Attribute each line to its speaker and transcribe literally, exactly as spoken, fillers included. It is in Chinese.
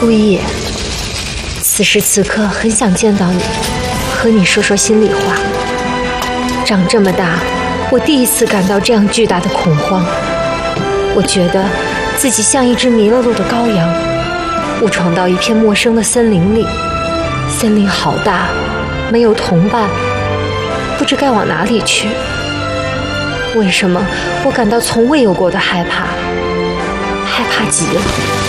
Speaker 1: 初一野，此时此刻很想见到你，和你说说心里话。长这么大，我第一次感到这样巨大的恐慌。我觉得自己像一只迷了路的羔羊，误闯到一片陌生的森林里。森林好大，没有同伴，不知该往哪里去。为什么我感到从未有过的害怕？害怕极了。